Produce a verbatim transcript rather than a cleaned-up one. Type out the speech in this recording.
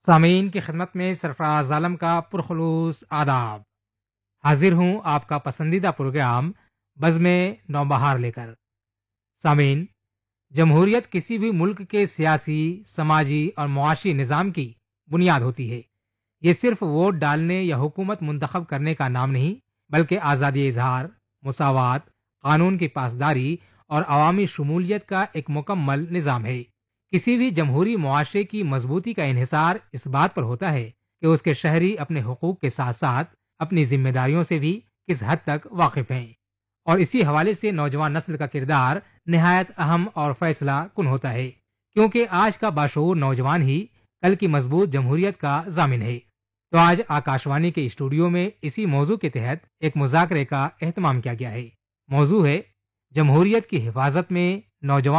सामीन की खिदमत में सरफराज आलम का पुरखलूस आदाब। हाजिर हूँ आपका पसंदीदा प्रोग्राम बज़्म नौबहार लेकर। सामीन, जमहूरियत किसी भी मुल्क के सियासी, समाजी और मुआशी निज़ाम की बुनियाद होती है। ये सिर्फ वोट डालने या हुकूमत मुंतखब करने का नाम नहीं, बल्कि आज़ादी इजहार, मुसावात, कानून की पासदारी और अवामी शमूलियत का एक मुकम्मल निज़ाम है। किसी भी जमहूरी मुआशरे की मजबूती का इन्हिसार इस बात पर होता है कि उसके शहरी अपने हुकूक के साथ साथ अपनी जिम्मेदारियों से भी किस हद तक वाकिफ हैं। और इसी हवाले से नौजवान नस्ल का किरदार निहायत अहम और फैसला कुन होता है, क्योंकि आज का बाशऊर नौजवान ही कल की मजबूत जमहूरियत का जामिन है। तो आज आकाशवाणी के स्टूडियो में इसी मौजू के तहत एक मुज़ाकरे का एहतमाम किया गया है। मौजू है जमहूरियत की हिफाजत में नौजवान